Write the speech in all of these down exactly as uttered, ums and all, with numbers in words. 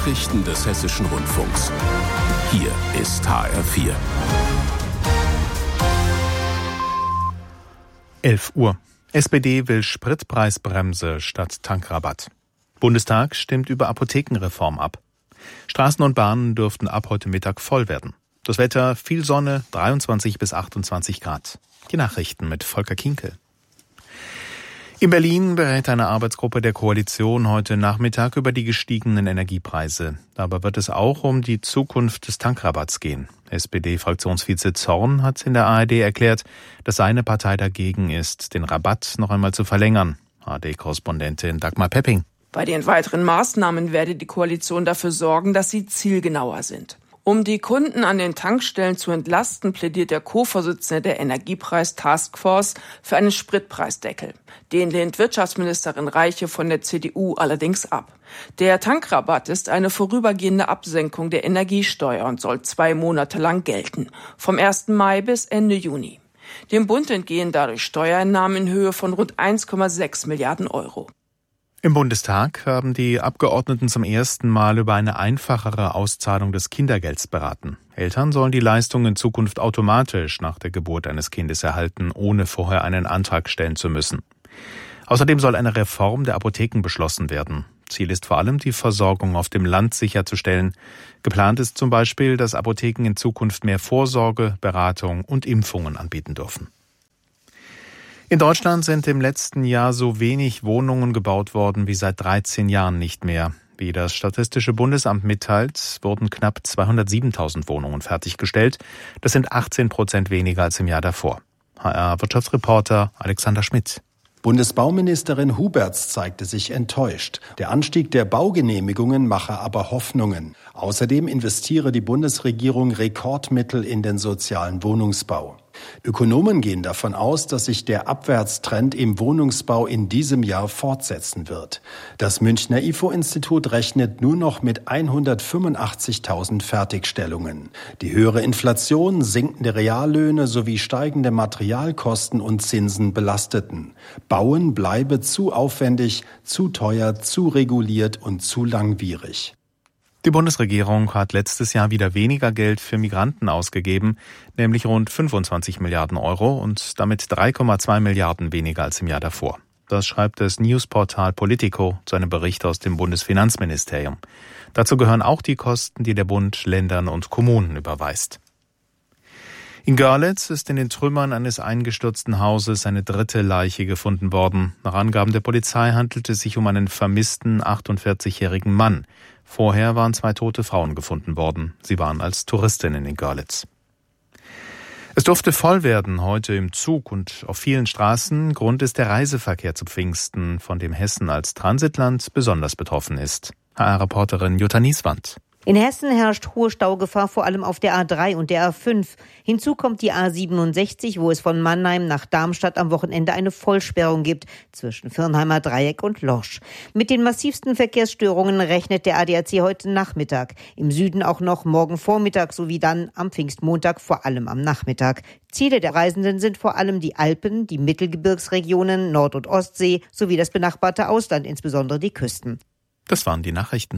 Nachrichten des Hessischen Rundfunks. Hier ist H R vier. elf Uhr. S P D will Spritpreisbremse statt Tankrabatt. Bundestag stimmt über Apothekenreform ab. Straßen und Bahnen dürften ab heute Mittag voll werden. Das Wetter, viel Sonne, dreiundzwanzig bis achtundzwanzig Grad. Die Nachrichten mit Volker Kinkel. In Berlin berät eine Arbeitsgruppe der Koalition heute Nachmittag über die gestiegenen Energiepreise. Dabei wird es auch um die Zukunft des Tankrabatts gehen. S P D-Fraktionsvize Zorn hat in der A R D erklärt, dass seine Partei dagegen ist, den Rabatt noch einmal zu verlängern. A R D-Korrespondentin Dagmar Pepping. Bei den weiteren Maßnahmen werde die Koalition dafür sorgen, dass sie zielgenauer sind. Um die Kunden an den Tankstellen zu entlasten, plädiert der Co-Vorsitzende der Energiepreis-Taskforce für einen Spritpreisdeckel. Den lehnt Wirtschaftsministerin Reiche von der C D U allerdings ab. Der Tankrabatt ist eine vorübergehende Absenkung der Energiesteuer und soll zwei Monate lang gelten, vom ersten Mai bis Ende Juni. Dem Bund entgehen dadurch Steuereinnahmen in Höhe von rund eins Komma sechs Milliarden Euro. Im Bundestag haben die Abgeordneten zum ersten Mal über eine einfachere Auszahlung des Kindergelds beraten. Eltern sollen die Leistung in Zukunft automatisch nach der Geburt eines Kindes erhalten, ohne vorher einen Antrag stellen zu müssen. Außerdem soll eine Reform der Apotheken beschlossen werden. Ziel ist vor allem, die Versorgung auf dem Land sicherzustellen. Geplant ist zum Beispiel, dass Apotheken in Zukunft mehr Vorsorge, Beratung und Impfungen anbieten dürfen. In Deutschland sind im letzten Jahr so wenig Wohnungen gebaut worden wie seit dreizehn Jahren nicht mehr. Wie das Statistische Bundesamt mitteilt, wurden knapp zweihundertsiebentausend Wohnungen fertiggestellt. Das sind achtzehn Prozent weniger als im Jahr davor. H R-Wirtschaftsreporter Alexander Schmidt. Bundesbauministerin Huberts zeigte sich enttäuscht. Der Anstieg der Baugenehmigungen mache aber Hoffnungen. Außerdem investiere die Bundesregierung Rekordmittel in den sozialen Wohnungsbau. Ökonomen gehen davon aus, dass sich der Abwärtstrend im Wohnungsbau in diesem Jahr fortsetzen wird. Das Münchner I F O-Institut rechnet nur noch mit hundertfünfundachtzigtausend Fertigstellungen. Die höhere Inflation, sinkende Reallöhne sowie steigende Materialkosten und Zinsen belasteten. Bauen bleibe zu aufwendig, zu teuer, zu reguliert und zu langwierig. Die Bundesregierung hat letztes Jahr wieder weniger Geld für Migranten ausgegeben, nämlich rund fünfundzwanzig Milliarden Euro und damit drei Komma zwei Milliarden weniger als im Jahr davor. Das schreibt das Newsportal Politico zu einem Bericht aus dem Bundesfinanzministerium. Dazu gehören auch die Kosten, die der Bund Ländern und Kommunen überweist. In Görlitz ist in den Trümmern eines eingestürzten Hauses eine dritte Leiche gefunden worden. Nach Angaben der Polizei handelte es sich um einen vermissten achtundvierzigjährigen Mann. Vorher waren zwei tote Frauen gefunden worden. Sie waren als Touristinnen in Görlitz. Es durfte voll werden heute im Zug und auf vielen Straßen. Grund ist der Reiseverkehr zu Pfingsten, von dem Hessen als Transitland besonders betroffen ist. H R-Reporterin Jutta Nieswand. In Hessen herrscht hohe Staugefahr vor allem auf der A drei und der A fünf. Hinzu kommt die A siebenundsechzig, wo es von Mannheim nach Darmstadt am Wochenende eine Vollsperrung gibt zwischen Firnheimer Dreieck und Lorsch. Mit den massivsten Verkehrsstörungen rechnet der A D A C heute Nachmittag. Im Süden auch noch morgen Vormittag sowie dann am Pfingstmontag vor allem am Nachmittag. Ziele der Reisenden sind vor allem die Alpen, die Mittelgebirgsregionen, Nord- und Ostsee sowie das benachbarte Ausland, insbesondere die Küsten. Das waren die Nachrichten.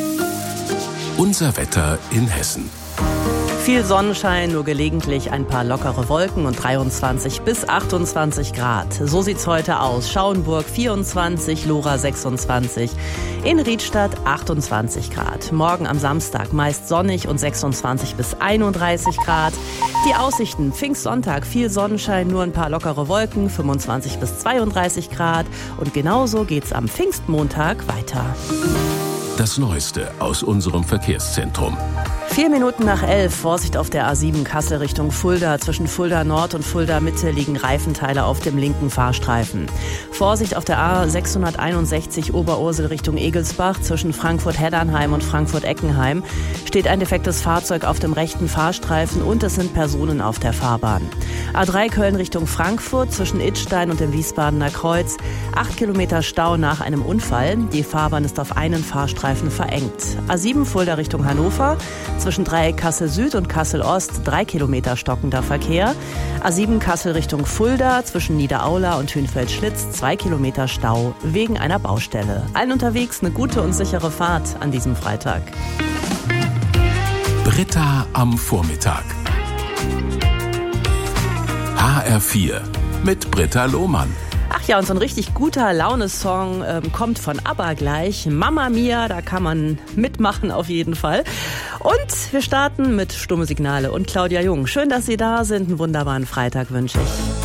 Unser Wetter in Hessen. Viel Sonnenschein, nur gelegentlich ein paar lockere Wolken und dreiundzwanzig bis achtundzwanzig Grad. So sieht's heute aus. Schauenburg vierundzwanzig, Lora sechsundzwanzig, in Riedstadt achtundzwanzig Grad. Morgen am Samstag meist sonnig und sechsundzwanzig bis einunddreißig Grad. Die Aussichten: Pfingstsonntag viel Sonnenschein, nur ein paar lockere Wolken, fünfundzwanzig bis zweiunddreißig Grad. Und genauso geht's am Pfingstmontag weiter. Das Neueste aus unserem Verkehrszentrum. Vier Minuten nach elf, Vorsicht auf der A sieben Kassel Richtung Fulda. Zwischen Fulda Nord und Fulda Mitte liegen Reifenteile auf dem linken Fahrstreifen. Vorsicht auf der A sechshunderteinundsechzig Oberursel Richtung Egelsbach. Zwischen Frankfurt-Heddernheim und Frankfurt-Eckenheim steht ein defektes Fahrzeug auf dem rechten Fahrstreifen und es sind Personen auf der Fahrbahn. A drei Köln Richtung Frankfurt zwischen Idstein und dem Wiesbadener Kreuz. Acht Kilometer Stau nach einem Unfall. Die Fahrbahn ist auf einen Fahrstreifen verengt. A sieben Fulda Richtung Hannover. Zwischen Dreieck Kassel-Süd und Kassel-Ost drei Kilometer stockender Verkehr. A sieben Kassel Richtung Fulda zwischen Niederaula und Hünfeld-Schlitz zwei Kilometer Stau wegen einer Baustelle. Allen unterwegs eine gute und sichere Fahrt an diesem Freitag. Britta am Vormittag. H R vier mit Britta Lohmann. Ach ja, und so ein richtig guter Laune-Song ähm, kommt von ABBA gleich. Mamma Mia, da kann man mitmachen auf jeden Fall. Und wir starten mit Stumme Signale und Claudia Jung. Schön, dass Sie da sind. Einen wunderbaren Freitag wünsche ich.